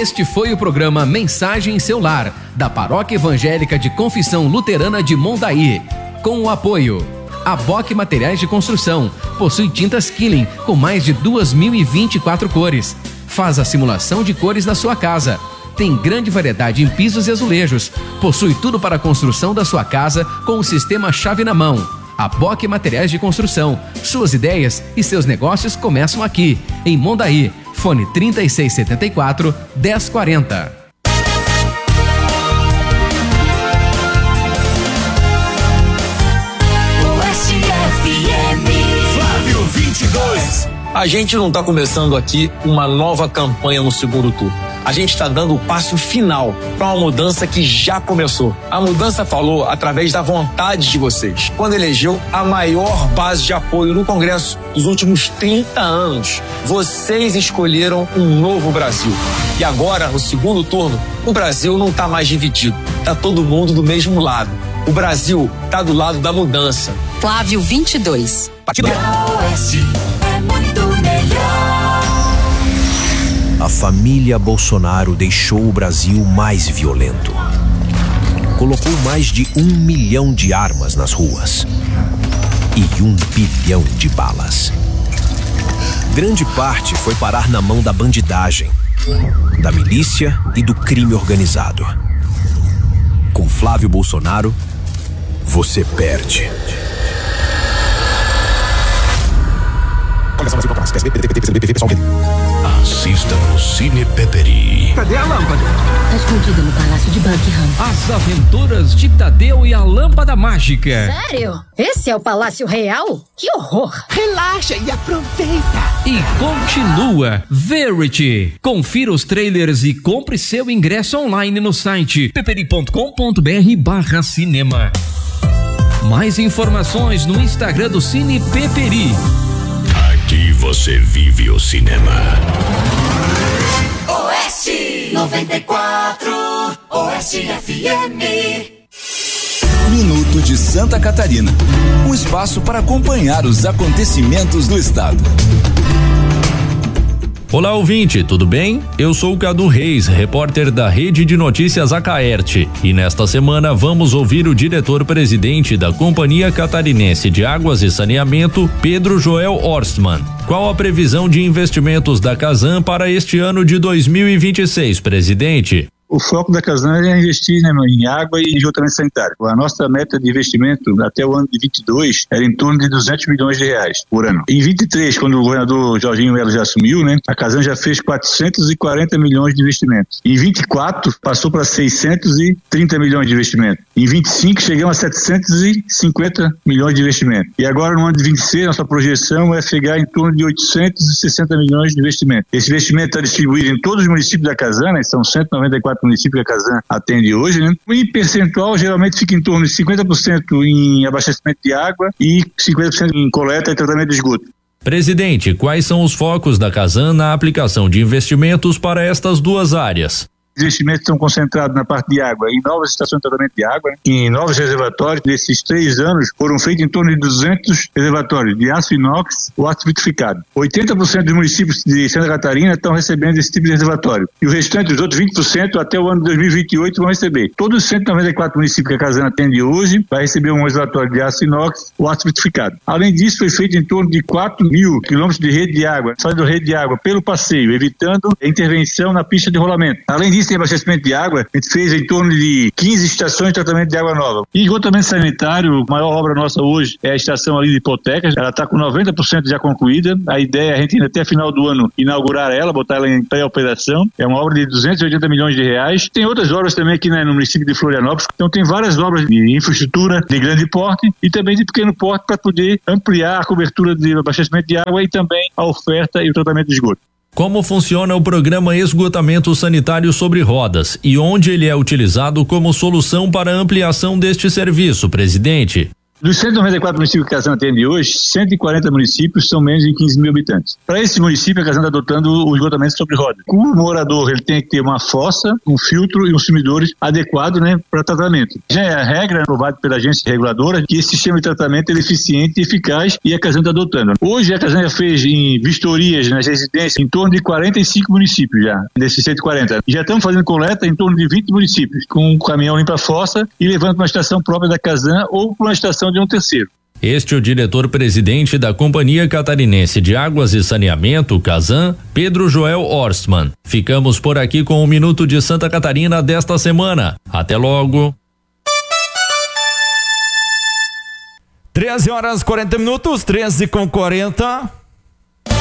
Este foi o programa Mensagem em Seu Lar, da Paróquia Evangélica de Confissão Luterana de Mondaí, com o apoio ABOC Materiais de Construção, possui tintas Killing com mais de 2.024 cores. Faz a simulação de cores na sua casa. Tem grande variedade em pisos e azulejos. Possui tudo para a construção da sua casa com o sistema chave na mão. ABOC Materiais de Construção. Suas ideias e seus negócios começam aqui, em Mondaí. Fone 3674-1040. Flávio 22. A gente não está começando aqui uma nova campanha no segundo turno. A gente está dando o passo final para uma mudança que já começou. A mudança falou através da vontade de vocês, quando elegeu a maior base de apoio no Congresso dos últimos 30 anos. Vocês escolheram um novo Brasil. E agora, no segundo turno, o Brasil não está mais dividido. Está todo mundo do mesmo lado. O Brasil está do lado da mudança. Flávio 22. Partido Oeste é muito melhor. A família Bolsonaro deixou o Brasil mais violento. Colocou mais de 1 milhão de armas nas ruas e 1 bilhão de balas. Grande parte foi parar na mão da bandidagem, da milícia e do crime organizado. Com Flávio Bolsonaro, você perde. Assista no Cine Peperi. Cadê a lâmpada? Tá escondida no Palácio de Buckingham. As Aventuras de Tadeu e a Lâmpada Mágica. Sério? Esse é o Palácio Real? Que horror! Relaxa e aproveita. E continua Verity. Confira os trailers e compre seu ingresso online no site peperi.com.br/cinema. Mais informações no Instagram do Cine Peperi. Aqui você vive o cinema. Oeste 94, Oeste FM. Minuto de Santa Catarina. Um espaço para acompanhar os acontecimentos do estado. Olá, ouvinte, tudo bem? Eu sou o Cadu Reis, repórter da Rede de Notícias Acaerte, e nesta semana vamos ouvir o diretor-presidente da Companhia Catarinense de Águas e Saneamento, Pedro Joel Horstmann. Qual a previsão de investimentos da Casan para este ano de 2026, presidente? O foco da Casan é investir, em água e esgotamento sanitário. A nossa meta de investimento até o ano de 22 era em torno de 200 milhões de reais por ano. Em 23, quando o governador Jorginho Melo já assumiu, a Casan já fez 440 milhões de investimento. Em 24, passou para 630 milhões de investimento. Em 25, chegamos a 750 milhões de investimento. E agora, no ano de 26, nossa projeção é chegar em torno de 860 milhões de investimento. Esse investimento está distribuído em todos os municípios da Casan, são 194 municípios que a Casan atende hoje, Em percentual, geralmente fica em torno de 50% em abastecimento de água e 50% em coleta e tratamento de esgoto. Presidente, quais são os focos da Casan na aplicação de investimentos para estas duas áreas? Os investimentos estão concentrados na parte de água, em novas estações de tratamento de água, em novos reservatórios. Nesses 3 anos foram feitos em torno de 200 reservatórios de aço inox ou aço vitrificado. 80% dos municípios de Santa Catarina estão recebendo esse tipo de reservatório. E o restante, os outros 20%, até o ano de 2028 vão receber. Todos os 194 municípios que a Casan atende hoje vai receber um reservatório de aço inox ou aço vitrificado. Além disso, foi feito em torno de 4 mil quilômetros de rede de água, fazendo rede de água pelo passeio, evitando a intervenção na pista de rolamento. Além disso, em abastecimento de água, a gente fez em torno de 15 estações de tratamento de água nova. E esgotamento sanitário, a maior obra nossa hoje é a estação ali de Hipotecas, ela está com 90% já concluída. A ideia é a gente até a final do ano inaugurar ela, botar ela em pré-operação. É uma obra de 280 milhões de reais. Tem outras obras também aqui no município de Florianópolis, então tem várias obras de infraestrutura de grande porte e também de pequeno porte para poder ampliar a cobertura de abastecimento de água e também a oferta e o tratamento de esgoto. Como funciona o programa Esgotamento Sanitário sobre Rodas e onde ele é utilizado como solução para a ampliação deste serviço, presidente? Dos 194 municípios que a Casan atende hoje, 140 municípios são menos de 15 mil habitantes. Para esse município, a Casan está adotando o esgotamento sobre roda. O morador ele tem que ter uma fossa, um filtro e uns sumidores adequados, né, para tratamento. Já é a regra aprovada pela agência reguladora que esse sistema de tratamento é eficiente e eficaz e a Casan está adotando. Hoje a Casan já fez em vistorias nas residências em torno de 45 municípios já, desses 140. Já estamos fazendo coleta em torno de 20 municípios, com um caminhão limpa a fossa e levando para uma estação própria da Casan ou para uma estação de um terceiro. Este é o diretor-presidente da Companhia Catarinense de Águas e Saneamento, Casan, Pedro Joel Horstmann. Ficamos por aqui com o Minuto de Santa Catarina desta semana. Até logo. 13h40, 13h40.